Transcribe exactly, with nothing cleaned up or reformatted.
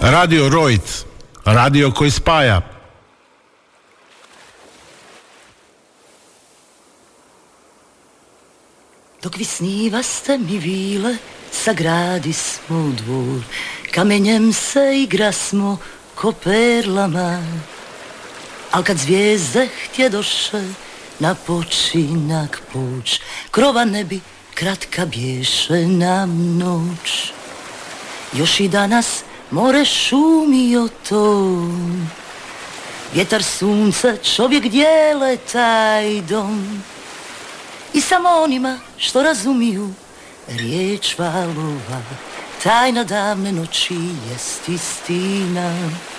Radio Rojt, radio koji spaja. Dok vi snivaste mi vile, sagradi smo dvor, kamenjem se igra smo ko perlama. Al kad zvijezde htjedoše na počinak poć, krova ne bi kratka bješe nam noć. Još i danas more šumio to, vjetar, sunce, čovjek dijele taj dom. I samo onima što razumiju riječ valova, tajna davne noći jest istina.